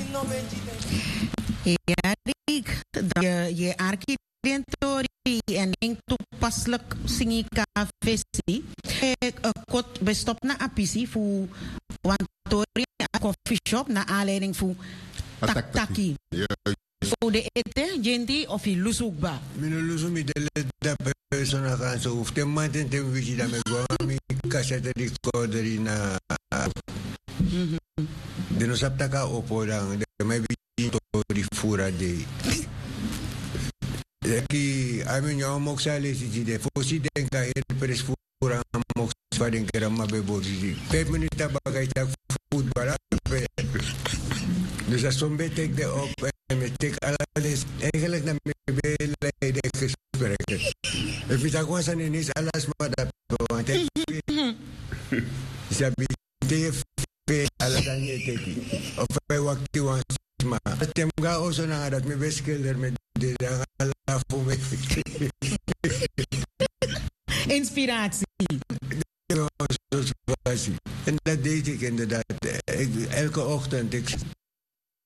Ja, Rick, je archidentori en ik toepasselijk singi visie. Kot bestop na apisi fu wantori a coffee shop na aanleiding fu taktaki. Voor de eten, genti of je lusukba. Mino lusumi de da persona kan so ufte manten te visi da me go mi cassette recorder na de no saptaka opodang de me vi to di fura de ki ami nyo moksale si de fosi den ka er pres fura moks faden kera mabe bodi 5 minuten bagay tak voetbal dus dat zo'n beetje de op en met tik alles eigenlijk naar me bij de gesprekken. En vind ik was aan niet alles maar dat want ik sabi de alles aan je teki of bij wat je was maar het hem ga also naar dat me beschilder met de ala voor me inspiratie. En dat deed ik inderdaad. Elke ochtend.